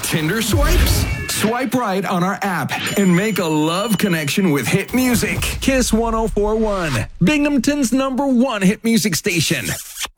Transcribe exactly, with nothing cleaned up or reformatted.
Tinder swipes? Swipe right on our app and make a love connection with hit music. Kiss one oh four point one, Binghamton's number one hit music station.